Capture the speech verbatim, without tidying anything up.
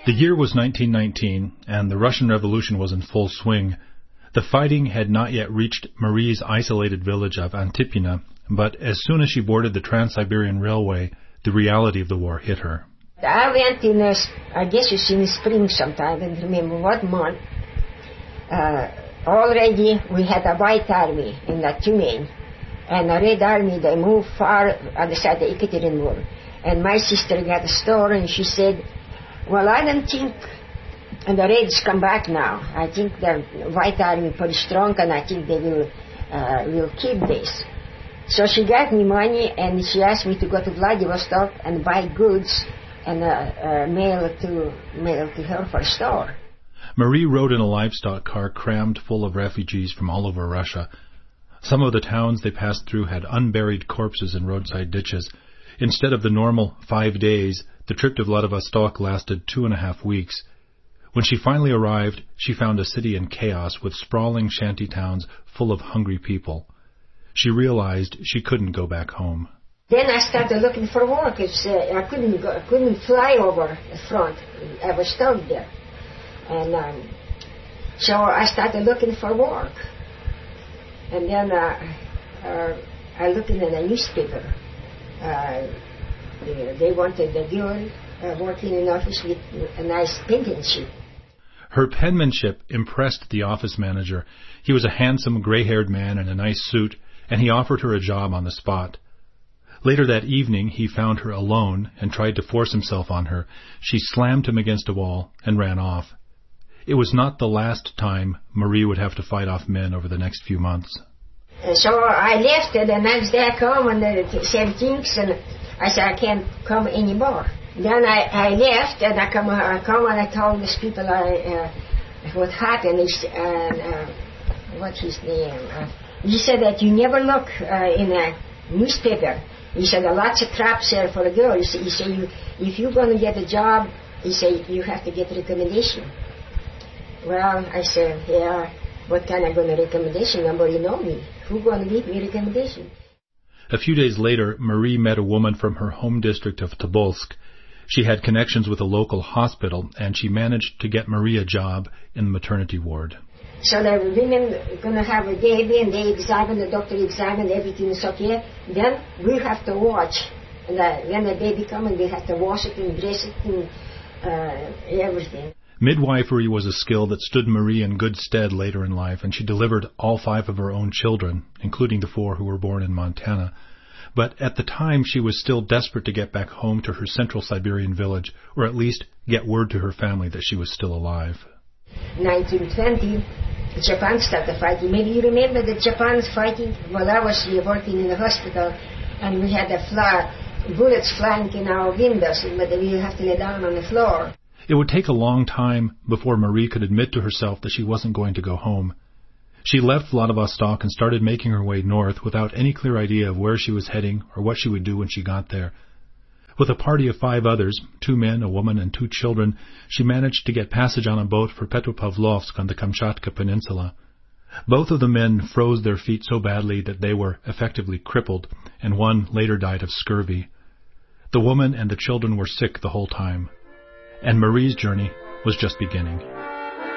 The year was nineteen nineteen, and the Russian Revolution was in full swing. The fighting had not yet reached Marie's isolated village of Antipina, but as soon as she boarded the Trans-Siberian Railway, the reality of the war hit her. I went in, a, I guess it's in the spring sometime, I don't remember what month. Uh, already we had a white army in the Tumen, and the red army, they moved far on the side of Ekaterinburg. And my sister got a store, and she said, well, I don't think the Reds come back now. I think the White Army pretty strong, and I think they will uh, will keep this. So she got me money, and she asked me to go to Vladivostok and buy goods and uh, uh, mail to mail to her for a store. Marie rode in a livestock car crammed full of refugees from all over Russia. Some of the towns they passed through had unburied corpses in roadside ditches. Instead of the normal five days, the trip to Vladivostok lasted two and a half weeks. When she finally arrived, she found a city in chaos with sprawling shanty towns full of hungry people. She realized she couldn't go back home. Then I started looking for work. It's, uh, I couldn't go, I couldn't fly over the front. I was stuck there. And um, so I started looking for work. And then uh, uh, I looked in a newspaper. Uh, they wanted a girl uh, working in office with a nice penmanship. Her penmanship impressed the office manager. He was a handsome, gray-haired man in a nice suit, and he offered her a job on the spot. Later that evening, he found her alone and tried to force himself on her. She slammed him against a wall and ran off. It was not the last time Marie would have to fight off men over the next few months. So I left, and the next day I come and the same things, and I said, I can't come anymore. Then I, I left, and I come, I come and I told these people I, uh, what happened. Is, uh, uh, what's his name? Uh, he said that you never look uh, in a newspaper. He said, there are lots of traps there for a girl. He said, he said you, if you're going to get a job, he said, you have to get a recommendation. Well, I said, yeah, what kind of going to recommendation? Nobody know me. Who's going to give me a recommendation? A few days later, Marie met a woman from her home district of Tobolsk. She had connections with a local hospital, and she managed to get Marie a job in the maternity ward. So the women are going to have a baby, and they examine, the doctor examine, everything is okay. Then we have to watch. And the, when the baby comes, we have to wash it and dress it and uh, everything. Midwifery was a skill that stood Marie in good stead later in life, and she delivered all five of her own children, including the four who were born in Montana. But at the time, she was still desperate to get back home to her central Siberian village, or at least get word to her family that she was still alive. nineteen twenty, Japan started fighting. Maybe you remember that Japan's fighting? Well, I was working in the hospital, and we had a fly, bullets flying in our windows, but we have to lay down on the floor. It would take a long time before Marie could admit to herself that she wasn't going to go home. She left Vladivostok and started making her way north without any clear idea of where she was heading or what she would do when she got there. With a party of five others, two men, a woman, and two children, she managed to get passage on a boat for Petropavlovsk on the Kamchatka Peninsula. Both of the men froze their feet so badly that they were effectively crippled, and one later died of scurvy. The woman and the children were sick the whole time. And Marie's journey was just beginning.